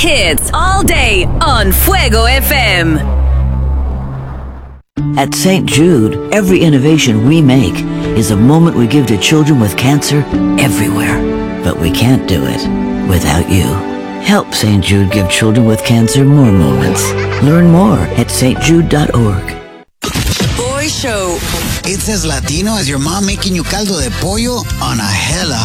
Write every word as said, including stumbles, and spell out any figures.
hits all day on Fuego F M. At Saint Jude, every innovation we make is a moment we give to children with cancer everywhere. But we can't do it without you. Help Saint Jude give children with cancer more moments. Learn more at s t jude dot org. Boy Show. It's as Latino as your mom making you caldo de pollo on a hella